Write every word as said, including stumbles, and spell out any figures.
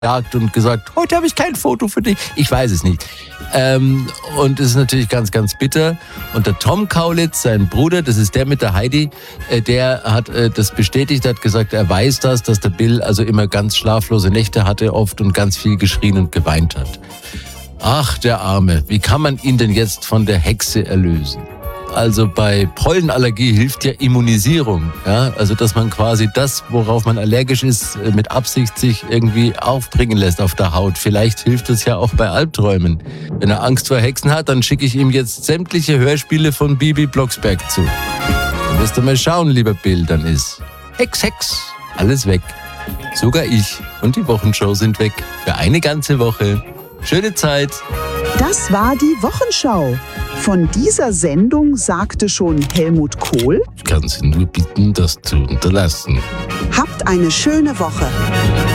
gejagt und gesagt, heute habe ich kein Foto für dich. Ich weiß es nicht. Ähm, und es ist natürlich ganz, ganz bitter. Und der Tom Kaulitz, sein Bruder, das ist der mit der Heidi, äh, der hat äh, das bestätigt, hat gesagt, er weiß das, dass der Bill also immer ganz schlaflose Nächte hatte oft und ganz viel geschrien und geweint hat. Ach, der Arme. Wie kann man ihn denn jetzt von der Hexe erlösen? Also bei Pollenallergie hilft ja Immunisierung. Ja? Also dass man quasi das, worauf man allergisch ist, mit Absicht sich irgendwie aufbringen lässt auf der Haut. Vielleicht hilft es ja auch bei Albträumen. Wenn er Angst vor Hexen hat, dann schicke ich ihm jetzt sämtliche Hörspiele von Bibi Blocksberg zu. Dann wirst du mal schauen, lieber Bill, dann ist Hex, Hex, alles weg. Sogar ich und die Wochenshow sind weg. Für eine ganze Woche. Schöne Zeit. Das war die Wochenschau. Von dieser Sendung sagte schon Helmut Kohl: Ich kann Sie nur bitten, das zu unterlassen. Habt eine schöne Woche.